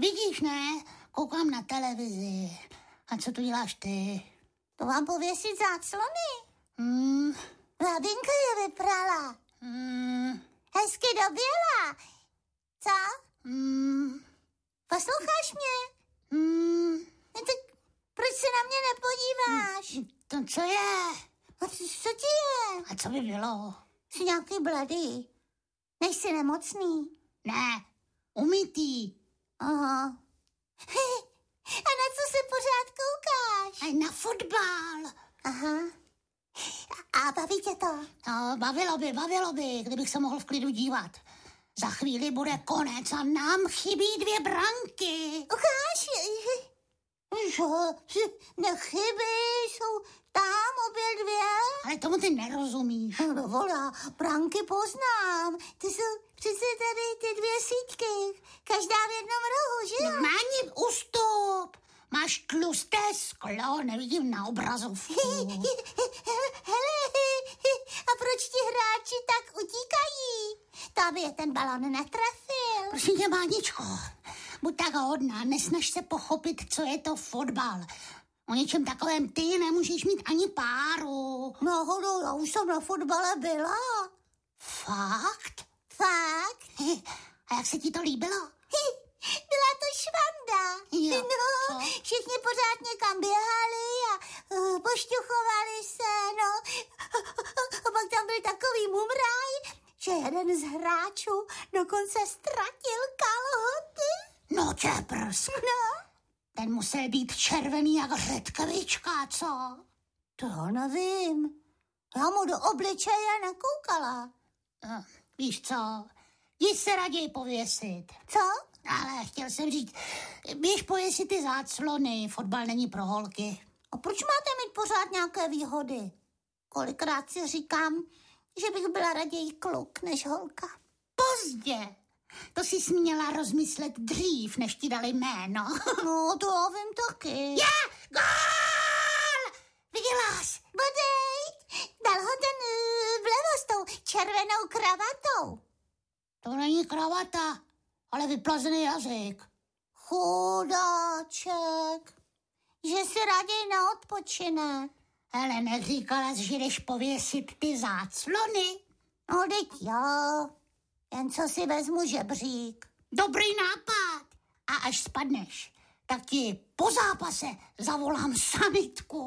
Vidíš, ne? Koukám na televizi. A co tu děláš ty? To mám pověsit záclony. Hladinka je vyprala. Hezky doběla. Co? Posloucháš mě? No tak proč se na mě nepodíváš? To co je? A co ti je? A co by bylo? Jsi nějaký bledý. Nejsi nemocný? Ne, umytý. Aha. A na co se pořád koukáš? A na fotbal. Aha. A baví tě to? No, bavilo by, kdybych se mohl v klidu dívat. Za chvíli bude konec a nám chybí 2 branky. Ukáž. Nechybí, jsou tam obě 2. Ale tomu ty nerozumíš. No volá, branky poznám. Ty jsou přece tady ty 2 síťky. Každá v jednom rohu, že jo? No, Máni, ustup. Máš tlusté sklo, nevidím na obrazovku. Hele, a proč ti hráči tak utíkají? To by je ten balon netrefil. Prosím tě, Máničko, buď tak hodná, nesnaž se pochopit, co je to fotbal. O něčem takovém ty nemůžeš mít ani páru. Náhodou, já už jsem na fotbale byla. Fakt? Fakt? A jak se ti to líbilo? Byla to švanda. Jo, no, co? všichni pořád někam běhali a pošťuchovali se, no. A pak tam byl takový mumraj, že jeden z hráčů dokonce ztratil kalhoty. No tě prsk. No. Ten musel být červený jak řetkvička, co? To já nevím. Já mu do obličeje nekoukala. Víš co, jdi se raději pověsit. Co? Ale chtěl jsem říct, běž pověsit ty záclony, fotbal není pro holky. A proč máte mít pořád nějaké výhody? Kolikrát si říkám, že bych byla raději kluk než holka. Pozdě. To jsi směla rozmyslet dřív, než ti dali jméno. No, to já vím taky. Gól! Viděla jsi? Bodejť, dal ho ten vlevo s tou červenou kravatou. To není kravata, ale vyplazený jazyk. Chudáček, že si raději neodpočine. Hele, neříkala jsi, že jdeš pověsit ty záclony? No, teď jo, jen co si vezmu žebřík. Dobrý nápad. A až spadneš, tak ti po zápase zavolám sanitku.